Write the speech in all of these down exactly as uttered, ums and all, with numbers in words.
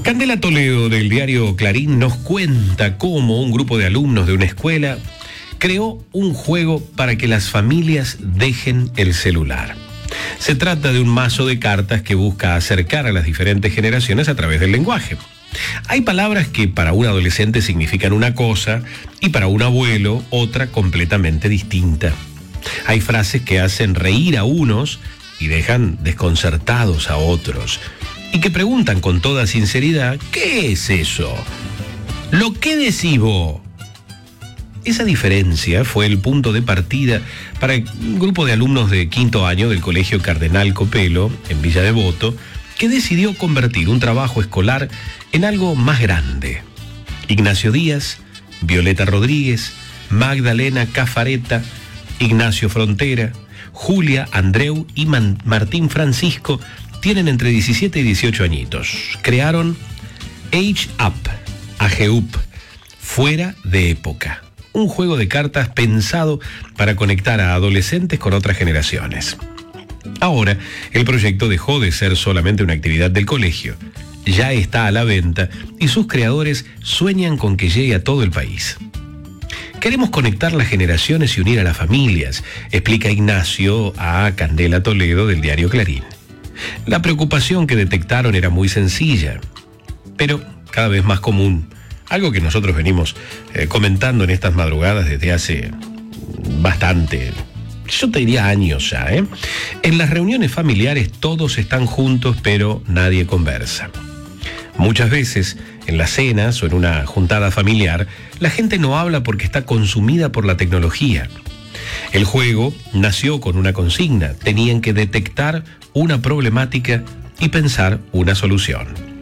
Candela Toledo, del diario Clarín, nos cuenta cómo un grupo de alumnos de una escuela creó un juego para que las familias dejen el celular. Se trata de un mazo de cartas que busca acercar a las diferentes generaciones a través del lenguaje. Hay palabras que para un adolescente significan una cosa y para un abuelo otra completamente distinta. Hay frases que hacen reír a unos y dejan desconcertados a otros, y que preguntan con toda sinceridad: ¿qué es eso? ¿Lo que decís vos? Esa diferencia fue el punto de partida para un grupo de alumnos de quinto año del Colegio Cardenal Copelo, en Villa Devoto, que decidió convertir un trabajo escolar en algo más grande. Ignacio Díaz, Violeta Rodríguez, Magdalena Cafareta, Ignacio Frontera, Julia Andreu y Man- Martín Francisco tienen entre diecisiete y dieciocho añitos. Crearon Age Up, A G U P, Fuera de Época, un juego de cartas pensado para conectar a adolescentes con otras generaciones. Ahora, el proyecto dejó de ser solamente una actividad del colegio. Ya está a la venta y sus creadores sueñan con que llegue a todo el país. Queremos conectar las generaciones y unir a las familias, explica Ignacio a Candela Toledo, del diario Clarín. La preocupación que detectaron era muy sencilla, pero cada vez más común. Algo que nosotros venimos eh, comentando en estas madrugadas desde hace bastante, yo te diría años ya, ¿eh? En las reuniones familiares todos están juntos, pero nadie conversa. Muchas veces, en las cenas o en una juntada familiar, la gente no habla porque está consumida por la tecnología. El juego nació con una consigna: tenían que detectar una problemática y pensar una solución.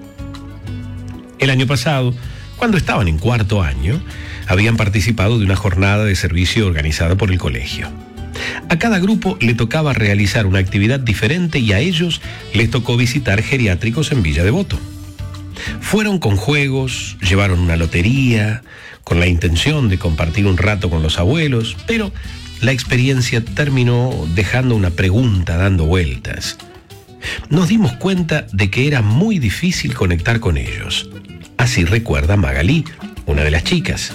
El año pasado, cuando estaban en cuarto año, habían participado de una jornada de servicio organizada por el colegio. A cada grupo le tocaba realizar una actividad diferente y a ellos les tocó visitar geriátricos en Villa Devoto. Fueron con juegos, llevaron una lotería, con la intención de compartir un rato con los abuelos, pero la experiencia terminó dejando una pregunta dando vueltas. Nos dimos cuenta de que era muy difícil conectar con ellos. Así recuerda Magalí, una de las chicas.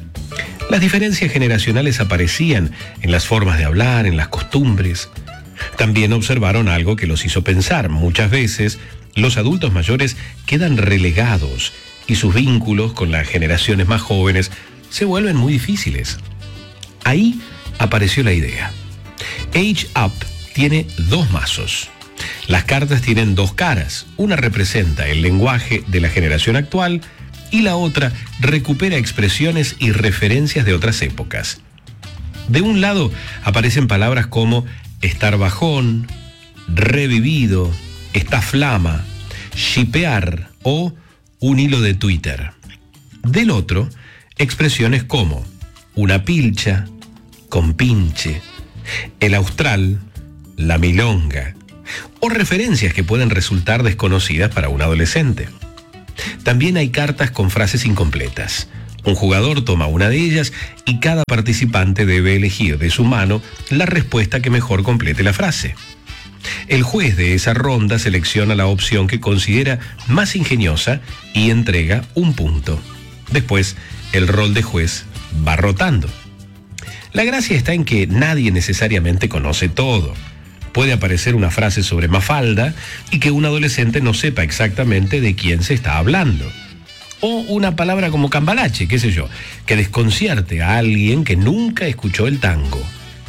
Las diferencias generacionales aparecían en las formas de hablar, en las costumbres. También observaron algo que los hizo pensar. Muchas veces los adultos mayores quedan relegados y sus vínculos con las generaciones más jóvenes se vuelven muy difíciles. Ahí apareció la idea. Age Up tiene dos mazos. Las cartas tienen dos caras. Una representa el lenguaje de la generación actual y la otra recupera expresiones y referencias de otras épocas. De un lado aparecen palabras como estar bajón, revivido, esta flama, shipear o un hilo de Twitter. Del otro, expresiones como una pilcha, compinche, el austral, la milonga, o referencias que pueden resultar desconocidas para un adolescente. También hay cartas con frases incompletas. Un jugador toma una de ellas y cada participante debe elegir de su mano la respuesta que mejor complete la frase. El juez de esa ronda selecciona la opción que considera más ingeniosa y entrega un punto. Después, el rol de juez va rotando. La gracia está en que nadie necesariamente conoce todo. Puede aparecer una frase sobre Mafalda y que un adolescente no sepa exactamente de quién se está hablando. O una palabra como cambalache, qué sé yo, que desconcierte a alguien que nunca escuchó el tango.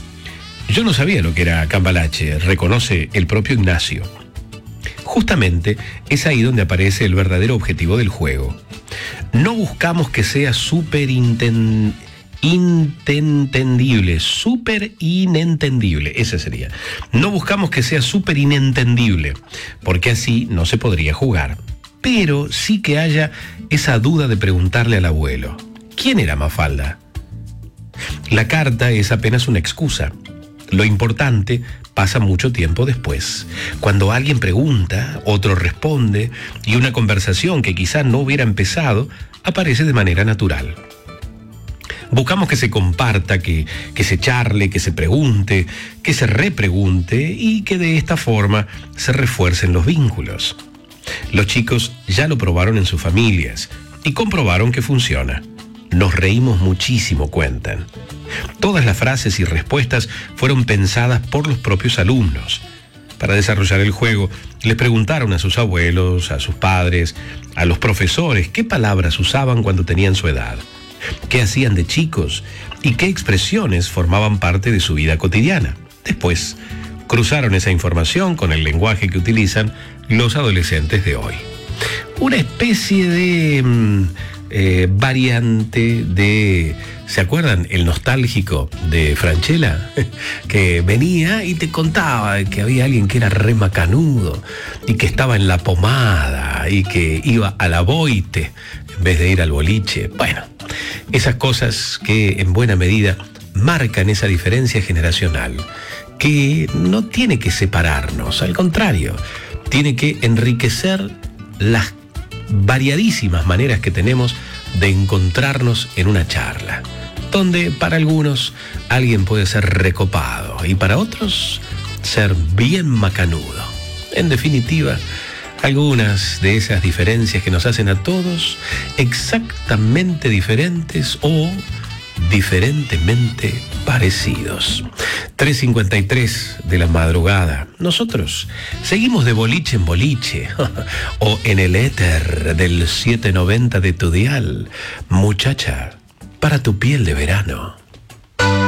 Yo no sabía lo que era cambalache, reconoce el propio Ignacio. Justamente es ahí donde aparece el verdadero objetivo del juego. No buscamos que sea súper inten... inentendible, súper inentendible, ese sería. No buscamos que sea súper inentendible, porque así no se podría jugar. Pero sí que haya esa duda de preguntarle al abuelo: ¿quién era Mafalda? La carta es apenas una excusa. Lo importante pasa mucho tiempo después, cuando alguien pregunta, otro responde, y una conversación que quizá no hubiera empezado aparece de manera natural. Buscamos que se comparta, que, que se charle, que se pregunte, que se repregunte y que de esta forma se refuercen los vínculos. Los chicos ya lo probaron en sus familias y comprobaron que funciona. Nos reímos muchísimo, cuentan. Todas las frases y respuestas fueron pensadas por los propios alumnos. Para desarrollar el juego, les preguntaron a sus abuelos, a sus padres, a los profesores qué palabras usaban cuando tenían su edad, qué hacían de chicos y qué expresiones formaban parte de su vida cotidiana. Después, cruzaron esa información con el lenguaje que utilizan los adolescentes de hoy. Una especie de mm, eh, variante de... ¿Se acuerdan el nostálgico de Francella? Que venía y te contaba que había alguien que era re macanudo y que estaba en la pomada y que iba a la boite en vez de ir al boliche. Bueno, esas cosas que en buena medida marcan esa diferencia generacional que no tiene que separarnos, al contrario, tiene que enriquecer las variadísimas maneras que tenemos de encontrarnos en una charla, donde para algunos alguien puede ser recopado y para otros ser bien macanudo. En definitiva, algunas de esas diferencias que nos hacen a todos exactamente diferentes o diferentemente parecidos. tres cincuenta y tres de la madrugada. Nosotros seguimos de boliche en boliche o en el éter del setecientos noventa de tu dial. Muchacha, para tu piel de verano.